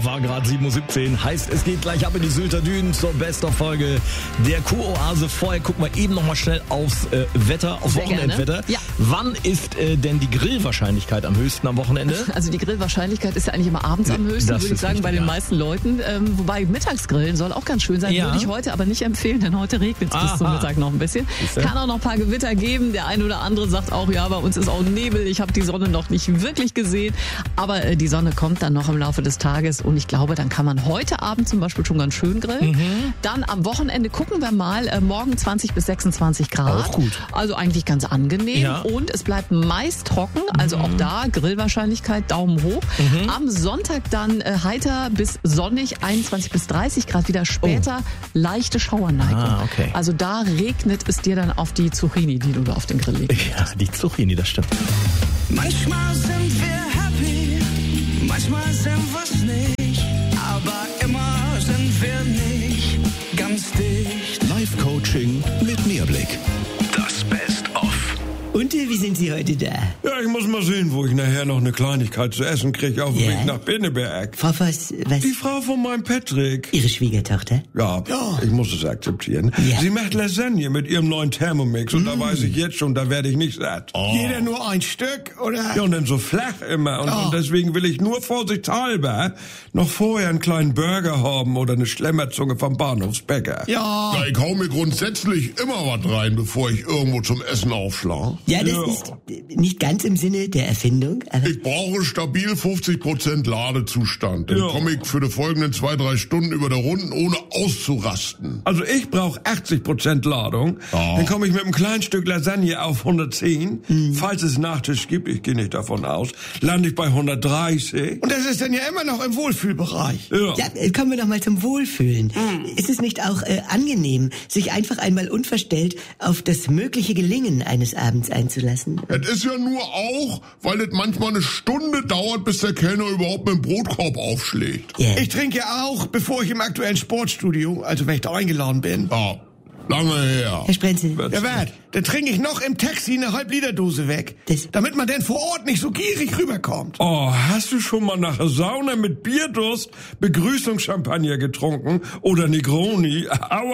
war gerade 7:17 Uhr. Heißt, es geht gleich ab in die Sylter Dünen zur Best-of-Folge der Kuroase. Vorher gucken wir eben noch mal schnell aufs Wetter, aufs Wochenendwetter. Ja. Wann ist denn die Grillwahrscheinlichkeit am höchsten am Wochenende? Also die Grillwahrscheinlichkeit ist ja eigentlich immer abends am höchsten, würde ich sagen, bei den meisten Leuten. Wobei Mittagsgrillen soll auch ganz schön sein, würde ich heute aber nicht empfehlen, denn heute regnet es bis zum Mittag noch ein bisschen. Kann auch noch ein paar Gewitter geben. Der eine oder andere sagt auch, ja, bei uns ist auch Nebel. Ich habe die Sonne noch nicht wirklich gesehen. Aber die Sonne kommt dann noch im Laufe des Tages und ich glaube, dann kann man heute Abend zum Beispiel schon ganz schön grillen. Dann am Wochenende gucken wir mal, morgen 20 bis 26 Grad. Auch gut. Also eigentlich ganz angenehm. Ja. Und es bleibt meist trocken, also auch da Grillwahrscheinlichkeit Daumen hoch. Am Sonntag dann heiter bis sonnig, 21 bis 30 Grad, wieder später leichte Schauerneigung. Okay. Also da regnet es dir dann auf die Zucchini, die du da auf den Grill legst. Ja, die Zucchini, das stimmt. Manchmal sind wir happy, manchmal sind wir's nicht, aber immer sind wir nicht ganz dicht. Live-Coaching mit Mehrblick. Das Best-of. Und wie sind Sie heute da? Ja, ich muss mal sehen, wo ich nachher noch eine Kleinigkeit zu essen kriege auf dem Weg nach Pinneberg. Frau Voss, Die Frau von meinem Patrick. Ihre Schwiegertochter? Ja, ich muss es akzeptieren. Ja. Sie macht Lasagne mit ihrem neuen Thermomix und da weiß ich jetzt schon, da werde ich nicht satt. Jeder nur ein Stück, oder? Ja, und dann so flach immer. Und deswegen will ich nur vorsichtshalber noch vorher einen kleinen Burger haben oder eine Schlemmerzunge vom Bahnhofsbäcker. Ja. Ja, ich hau mir grundsätzlich immer was rein, bevor ich irgendwo zum Essen aufschlage. Ja, das ist nicht ganz im Sinne der Erfindung, aber... Ich brauche stabil 50% Ladezustand. Dann komme ich für die folgenden 2-3 Stunden über der Runden, ohne auszurasten. Also ich brauche 80% Ladung. Ja. Dann komme ich mit einem kleinen Stück Lasagne auf 110. Falls es Nachtisch gibt, ich gehe nicht davon aus, lande ich bei 130. Und das ist dann ja immer noch im Wohlfühlbereich. Ja, kommen wir noch mal zum Wohlfühlen. Ist es nicht auch angenehm, sich einfach einmal unverstellt auf das mögliche Gelingen eines Abends einzulassen? Es ist ja nur auch, weil es manchmal eine Stunde dauert, bis der Kellner überhaupt mit dem Brotkorb aufschlägt. Ja. Ich trinke auch, bevor ich im aktuellen Sportstudio, also wenn ich da eingeladen bin. Ja, lange her. Herr Sprenzel, Ja, wart, dann trinke ich noch im Taxi eine Halb-Liter-Dose weg, damit man denn vor Ort nicht so gierig rüberkommt. Oh, hast du schon mal nach der Sauna mit Bierdurst Begrüßungschampagner getrunken? Oder Negroni?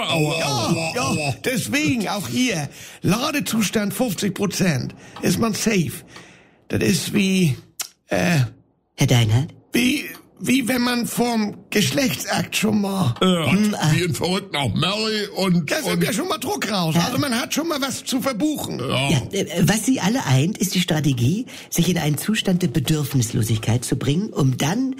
Aua. Ja, deswegen auch hier. Ladezustand 50%. Ist man safe. Das ist wie Herr Deinhardt? wie wenn man vorm Geschlechtsakt schon mal... Wie ein Verrückten auch Mary und... Da sind ja schon mal Druck raus. Also man hat schon mal was zu verbuchen. Ja, was Sie alle eint, ist die Strategie, sich in einen Zustand der Bedürfnislosigkeit zu bringen, um dann...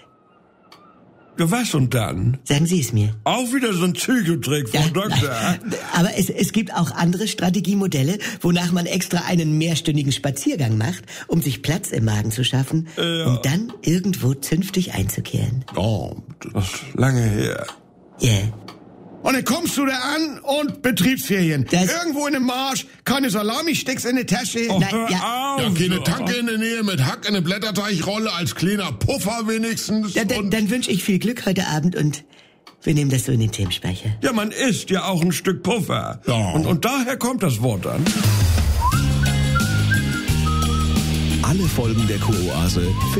Ja, was und dann? Sagen Sie es mir. Auch wieder so ein Psychotrick vom Doktor. Aber es gibt auch andere Strategiemodelle, wonach man extra einen mehrstündigen Spaziergang macht, um sich Platz im Magen zu schaffen, um dann irgendwo zünftig einzukehren. Oh, das ist lange her. Ja. Und dann kommst du da an und Betriebsferien. Irgendwo in dem Marsch, keine Salami, steckst in die Tasche. Oh, Nein, hör ja. auf. Ja, keine Tanke in der Nähe mit Hack in eine Blätterteichrolle als kleiner Puffer wenigstens. Dann wünsche ich viel Glück heute Abend und wir nehmen das so in den Themenspeicher. Ja, man isst ja auch ein Stück Puffer. Ja. Und daher kommt das Wort dann. Alle Folgen der Kuroase